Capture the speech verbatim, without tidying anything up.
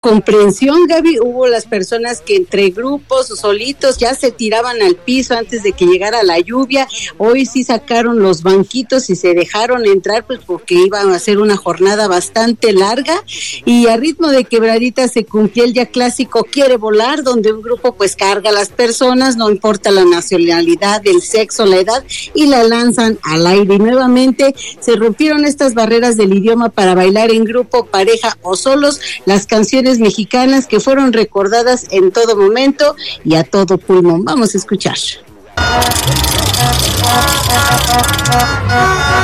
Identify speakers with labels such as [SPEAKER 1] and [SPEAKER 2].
[SPEAKER 1] comprensión, Gaby. Hubo las personas que entre grupos o solitos ya se tiraban al piso antes de que llegara la lluvia. Hoy sí sacaron los banquitos y se dejaron entrar, pues porque iba a ser una jornada bastante larga, y a ritmo de quebradita se cumplía el ya clásico Quiere Volar, donde un grupo pues carga a las personas, no importa la nacionalidad, el sexo, la edad, y la lanzan al aire. Y nuevamente se rompieron estas barreras del idioma para bailar en grupo, pareja o solos las canciones mexicanas que fueron recordadas en todo momento y a todo pulmón. Vamos a escuchar.